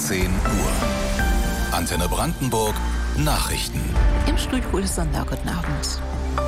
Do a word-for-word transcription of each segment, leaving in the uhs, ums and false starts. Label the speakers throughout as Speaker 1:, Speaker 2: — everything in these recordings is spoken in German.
Speaker 1: zehn Uhr. Antenne Brandenburg Nachrichten.
Speaker 2: Im Studio ist Sonder. Guten Abend.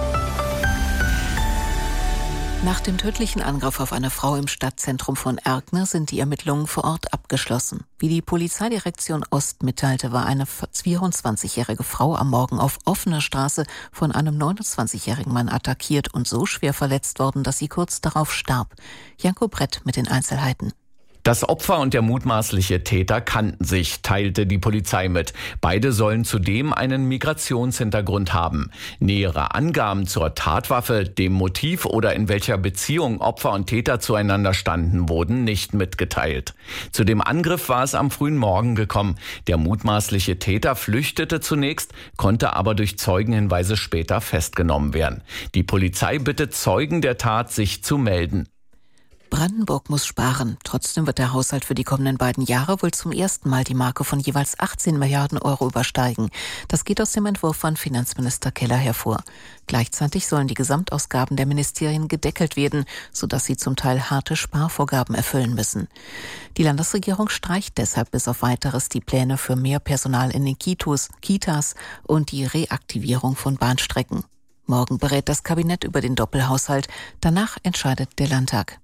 Speaker 2: Nach dem tödlichen Angriff auf eine Frau im Stadtzentrum von Erkner sind die Ermittlungen vor Ort abgeschlossen. Wie die Polizeidirektion Ost mitteilte, war eine vierundzwanzigjährige Frau am Morgen auf offener Straße von einem neunundzwanzigjährigen Mann attackiert und so schwer verletzt worden, dass sie kurz darauf starb. Janko Brett mit den Einzelheiten.
Speaker 3: Das Opfer und der mutmaßliche Täter kannten sich, teilte die Polizei mit. Beide sollen zudem einen Migrationshintergrund haben. Nähere Angaben zur Tatwaffe, dem Motiv oder in welcher Beziehung Opfer und Täter zueinander standen, wurden nicht mitgeteilt. Zu dem Angriff war es am frühen Morgen gekommen. Der mutmaßliche Täter flüchtete zunächst, konnte aber durch Zeugenhinweise später festgenommen werden. Die Polizei bittet Zeugen der Tat, sich zu melden.
Speaker 2: Brandenburg muss sparen. Trotzdem wird der Haushalt für die kommenden beiden Jahre wohl zum ersten Mal die Marke von jeweils achtzehn Milliarden Euro übersteigen. Das geht aus dem Entwurf von Finanzminister Keller hervor. Gleichzeitig sollen die Gesamtausgaben der Ministerien gedeckelt werden, sodass sie zum Teil harte Sparvorgaben erfüllen müssen. Die Landesregierung streicht deshalb bis auf Weiteres die Pläne für mehr Personal in den Kitos, Kitas und die Reaktivierung von Bahnstrecken. Morgen berät das Kabinett über den Doppelhaushalt. Danach entscheidet der Landtag.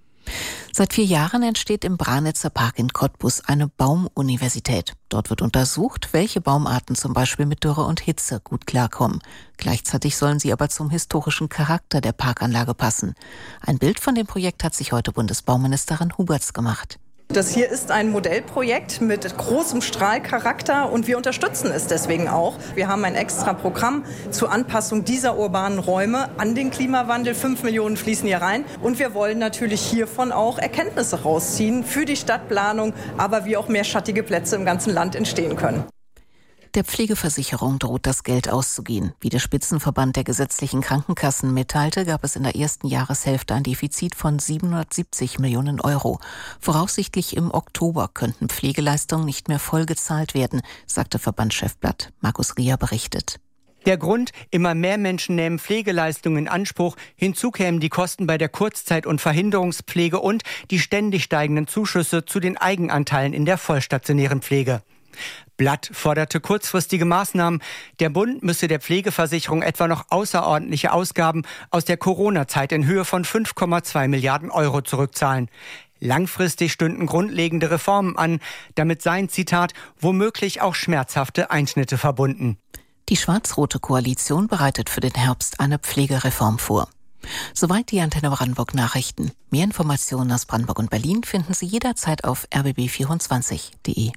Speaker 2: Seit vier Jahren entsteht im Branitzer Park in Cottbus eine Baumuniversität. Dort wird untersucht, welche Baumarten zum Beispiel mit Dürre und Hitze gut klarkommen. Gleichzeitig sollen sie aber zum historischen Charakter der Parkanlage passen. Ein Bild von dem Projekt hat sich heute Bundesbauministerin Huberts gemacht.
Speaker 4: Das hier ist ein Modellprojekt mit großem Strahlcharakter und wir unterstützen es deswegen auch. Wir haben ein extra Programm zur Anpassung dieser urbanen Räume an den Klimawandel. Fünf Millionen fließen hier rein und wir wollen natürlich hiervon auch Erkenntnisse rausziehen für die Stadtplanung, aber wie auch mehr schattige Plätze im ganzen Land entstehen können.
Speaker 2: Der Pflegeversicherung droht das Geld auszugehen. Wie der Spitzenverband der gesetzlichen Krankenkassen mitteilte, gab es in der ersten Jahreshälfte ein Defizit von siebenhundertsiebzig Millionen Euro. Voraussichtlich im Oktober könnten Pflegeleistungen nicht mehr voll gezahlt werden, sagte Verbandschef Blatt. Markus Rier berichtet.
Speaker 5: Der Grund, immer mehr Menschen nehmen Pflegeleistungen in Anspruch. Hinzu kämen die Kosten bei der Kurzzeit- und Verhinderungspflege und die ständig steigenden Zuschüsse zu den Eigenanteilen in der vollstationären Pflege. Blatt forderte kurzfristige Maßnahmen. Der Bund müsse der Pflegeversicherung etwa noch außerordentliche Ausgaben aus der Corona-Zeit in Höhe von fünf Komma zwei Milliarden Euro zurückzahlen. Langfristig stünden grundlegende Reformen an. Damit seien, Zitat, womöglich auch schmerzhafte Einschnitte verbunden.
Speaker 2: Die schwarz-rote Koalition bereitet für den Herbst eine Pflegereform vor. Soweit die Antenne Brandenburg Nachrichten. Mehr Informationen aus Brandenburg und Berlin finden Sie jederzeit auf r b b vierundzwanzig punkt de.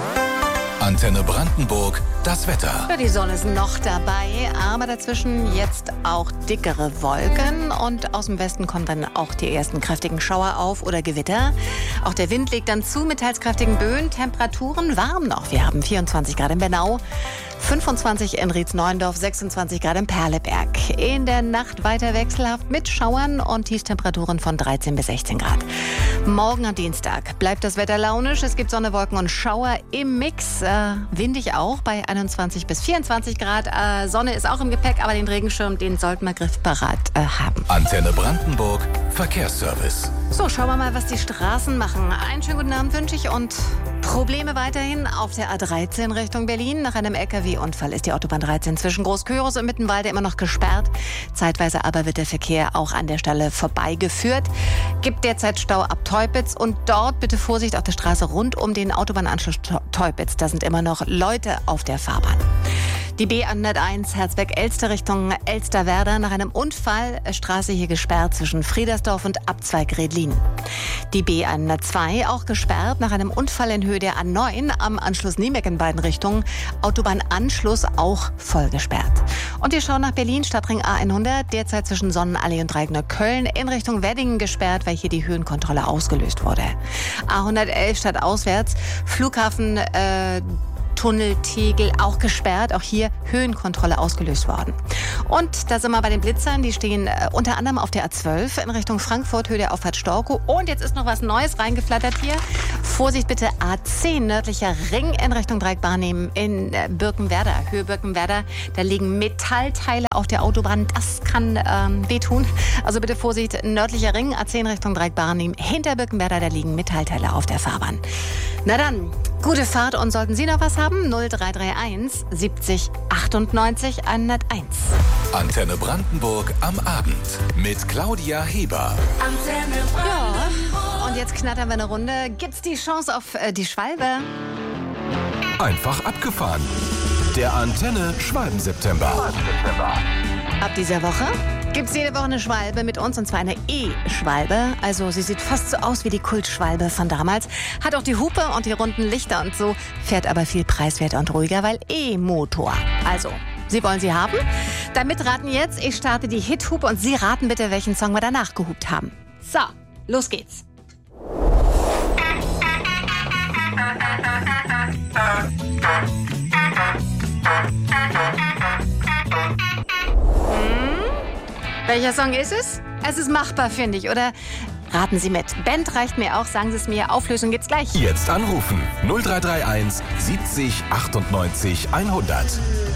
Speaker 1: Antenne Brandenburg, das Wetter.
Speaker 6: Ja, die Sonne ist noch dabei, aber dazwischen jetzt auch dickere Wolken und aus dem Westen kommen dann auch die ersten kräftigen Schauer auf oder Gewitter. Auch der Wind legt dann zu mit teils kräftigen Böen, Temperaturen warm noch. Wir haben vierundzwanzig Grad in Bernau, fünfundzwanzig in Rietz-Neuendorf, sechsundzwanzig Grad in Perleberg. In der Nacht weiter wechselhaft mit Schauern und Tiefstemperaturen von dreizehn bis sechzehn Grad. Morgen am Dienstag bleibt das Wetter launisch. Es gibt Sonne, Wolken und Schauer im Mix. Äh, windig auch bei einundzwanzig bis vierundzwanzig Grad. Äh, Sonne ist auch im Gepäck, aber den Regenschirm, den sollten wir griffbereit äh, haben.
Speaker 1: Antenne Brandenburg, Verkehrsservice.
Speaker 6: So, schauen wir mal, was die Straßen machen. Einen schönen guten Abend wünsche ich und Probleme weiterhin auf der A dreizehn Richtung Berlin. Nach einem L K W-Unfall ist die Autobahn dreizehn zwischen Groß-Köros und Mittenwalde immer noch gesperrt. Zeitweise aber wird der Verkehr auch an der Stelle vorbeigeführt. Gibt derzeit Stau ab Teupitz und dort bitte Vorsicht auf der Straße rund um den Autobahnanschluss Teupitz. Da sind immer noch Leute auf der Fahrbahn. Die B hunderteins Herzberg-Elster Richtung Elsterwerda. Nach einem Unfall Straße hier gesperrt zwischen Friedersdorf und Abzweig Redlin. Die B hundertzwei auch gesperrt nach einem Unfall in Höhe der A neun am Anschluss Niemeck in beiden Richtungen. Autobahnanschluss auch voll gesperrt. Und wir schauen nach Berlin, Stadtring A hundert, derzeit zwischen Sonnenallee und Dreieckner-Köln in Richtung Weddingen gesperrt, weil hier die Höhenkontrolle ausgelöst wurde. A hundertelf stadtauswärts, Flughafen äh, Tunnel Tegel auch gesperrt, auch hier Höhenkontrolle ausgelöst worden. Und da sind wir bei den Blitzern, die stehen äh, unter anderem auf der A zwölf in Richtung Frankfurt, Höhe der Auffahrt Storkow. Und jetzt ist noch was Neues reingeflattert hier. Vorsicht bitte, A zehn, nördlicher Ring in Richtung Dreieckbarnim in äh, Birkenwerder, Höhe Birkenwerder. Da liegen Metallteile auf der Autobahn, das kann ähm, wehtun. Also bitte Vorsicht, nördlicher Ring, A zehn Richtung Dreieckbarnim, hinter Birkenwerder, da liegen Metallteile auf der Fahrbahn. Na dann, Gute Fahrt und sollten Sie noch was haben? null drei drei eins siebzig achtundneunzig hunderteins.
Speaker 1: Antenne Brandenburg am Abend mit Claudia Heber.
Speaker 6: Ja, und jetzt knattern wir eine Runde. Gibt's die Chance auf äh, die Schwalbe?
Speaker 1: Einfach abgefahren. Der Antenne Schwalben-September.
Speaker 6: Ab dieser Woche gibt's jede Woche eine Schwalbe mit uns, und zwar eine E-Schwalbe. Also sie sieht fast so aus wie die Kultschwalbe von damals. Hat auch die Hupe und die runden Lichter und so, fährt aber viel preiswerter und ruhiger, weil E-Motor. Also, Sie wollen sie haben? Dann mitraten jetzt. Ich starte die Hithupe und Sie raten bitte, welchen Song wir danach gehupt haben. So, los geht's. Hm? Welcher Song ist es? Es ist machbar, finde ich, oder? Raten Sie mit. Band reicht mir auch, sagen Sie es mir. Auflösung geht's gleich.
Speaker 1: Jetzt anrufen null drei drei eins siebzig achtundneunzig hundert.